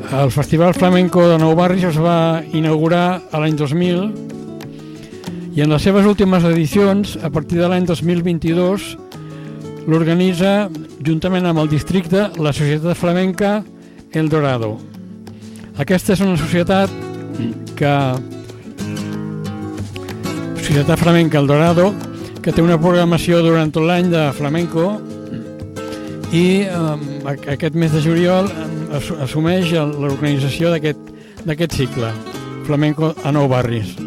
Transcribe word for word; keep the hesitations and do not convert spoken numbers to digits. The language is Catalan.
El Festival Flamenco de Nou Barris es va inaugurar a l'any dos mil i en les seves últimes edicions, a partir de l'any dos mil vint-i-dos, l'organitza, juntament amb el districte, la Societat Flamenca El Dorado. Aquesta és una societat que... Societat Flamenca El Dorado, que té una programació durant tot l'any de flamenco i eh, aquest mes de juliol assumeix l'organització d'aquest cicle, Flamenco a Nou Barris.